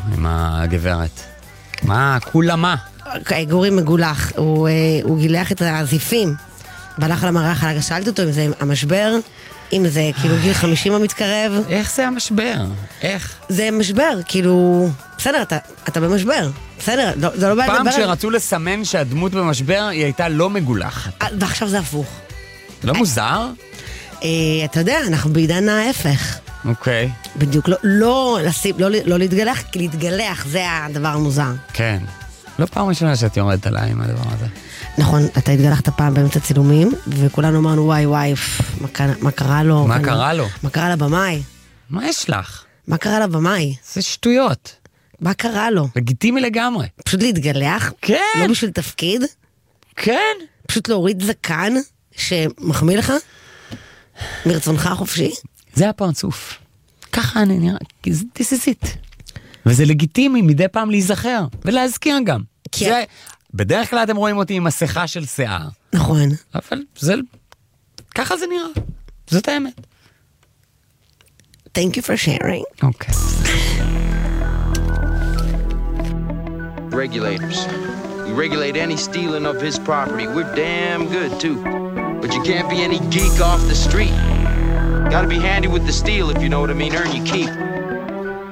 עם הגברת? מה? כולה מה? גורי מגולח, הוא גילח את הזיפים, והלך על המערך, שאלתי אותו אם זה המשבר, אם זה כאילו גיל 50 המתקרב. איך זה המשבר? איך? זה משבר, כאילו, בסדר, אתה במשבר, בסדר, זה לא בעיה לדבר. פעם שרצו לסמן שהדמות במשבר היא הייתה לא מגולחת. ועכשיו זה הפוך. לא מוזר? אתה יודע, אנחנו בעידן ההפך. אוקיי. בדיוק, לא להתגלח, כי להתגלח זה הדבר המוזר. כן. לא פעם ראשונה שאת יורדת עליי עם הדבר הזה. נכון, אתה התגלחת פעם באמצע צילומים, וכולנו אמרנו וואי, מה קרה לו? מה קרה לו? מה קרה לבמאי? מה יש לך? מה קרה לבמאי? זה שטויות. מה קרה לו? לגיטימי לגמרי. פשוט להתגלח? כן. לא בשביל תפקיד? כן. פשוט להוריד זקן שמחמיא לך? מרצונך החופשי? זה הפרצוף. ככה אני נראה, this is it. וזה לגיטימי מדי פעם להיזכר, ולהזכיר גם. זה, בדרך כלל אתם רואים אותי עם מסכה של שיער. נכון. אבל זה, ככה זה נראה. זאת האמת. Thank you for sharing. אוקיי. Regulators. We regulate any stealing of his property. We're damn good, too. But you can't be any geek off the street. Gotta be handy with the steel, if you know what I mean. Earn your keep.